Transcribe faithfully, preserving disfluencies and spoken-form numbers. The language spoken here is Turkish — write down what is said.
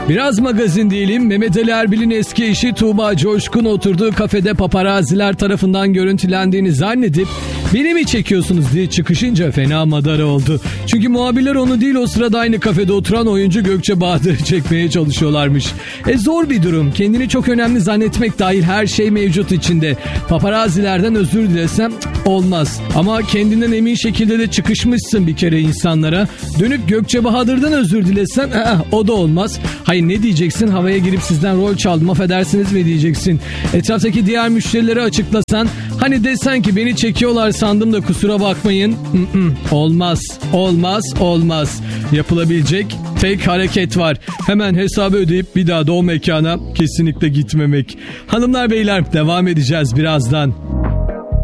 Biraz magazin değilim. Mehmet Ali Erbil'in eski eşi Tuğba Coşkun oturduğu kafede paparaziler tarafından görüntülendiğini zannedip beni mi çekiyorsunuz diye çıkışınca fena madara oldu. Çünkü muhabirler onu değil, o sırada aynı kafede oturan oyuncu Gökçe Bahadır'ı çekmeye çalışıyorlarmış. E zor bir durum. Kendini çok önemli zannetmek dahil her şey mevcut içinde. Paparazilerden özür dilesem olmaz. Ama kendinden emin şekilde de çıkışmışsın bir kere insanlara. Dönüp Gökçe Bahadır'dan özür dilesen eh, o da olmaz. Hayır, ne diyeceksin? Havaya girip sizden rol çaldım affedersiniz mi diyeceksin? Etraftaki diğer müşterilere açıklasan, hani desen ki beni çekiyorlar sandım da kusura bakmayın. Mm-mm, olmaz, olmaz, olmaz. Yapılabilecek tek hareket var. Hemen hesabı ödeyip bir daha da o mekana kesinlikle gitmemek. Hanımlar beyler, devam edeceğiz birazdan.